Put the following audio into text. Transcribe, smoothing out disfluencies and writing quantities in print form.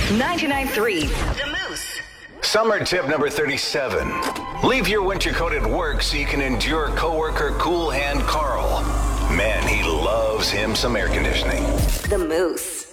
99.3 The Moose. Summer tip number 37. Leave your winter coat at work so you can endure coworker Cool Hand Carl. Man, he loves him some air conditioning. The Moose.